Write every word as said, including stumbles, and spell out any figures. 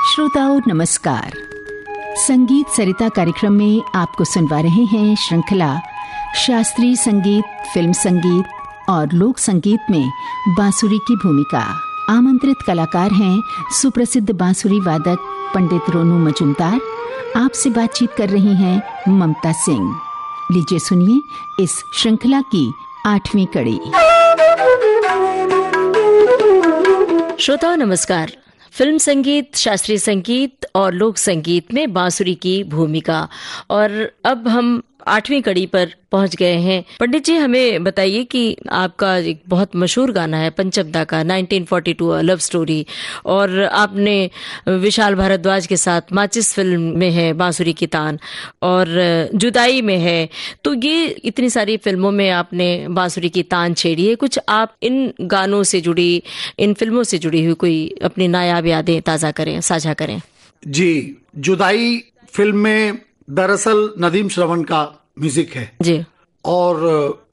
श्रोताओं नमस्कार। संगीत सरिता कार्यक्रम में आपको सुनवा रहे हैं श्रृंखला शास्त्रीय संगीत, फिल्म संगीत और लोक संगीत में बांसुरी की भूमिका। आमंत्रित कलाकार हैं सुप्रसिद्ध बांसुरी वादक पंडित रोनू मजूमदार। आपसे बातचीत कर रही हैं ममता सिंह। लीजिए सुनिए इस श्रृंखला की आठवीं कड़ी। श्रोताओं नमस्कार। फिल्म संगीत, शास्त्रीय संगीत और लोक संगीत में बांसुरी की भूमिका, और अब हम आठवीं कड़ी पर पहुंच गए हैं। पंडित जी, हमें बताइए कि आपका एक बहुत मशहूर गाना है पंचमदा का nineteen forty two love story, और आपने विशाल भारद्वाज के साथ माचिस फिल्म में है बांसुरी की तान, और जुदाई में है। तो ये इतनी सारी फिल्मों में आपने बांसुरी की तान छेड़ी है। कुछ आप इन गानों से जुड़ी, इन फिल्मों से जुड़ी हुई कोई अपनी नायाब यादें ताज़ा करें, साझा करें। जी, जुदाई फिल्म में दरअसल नदीम श्रवण का म्यूजिक है जी, और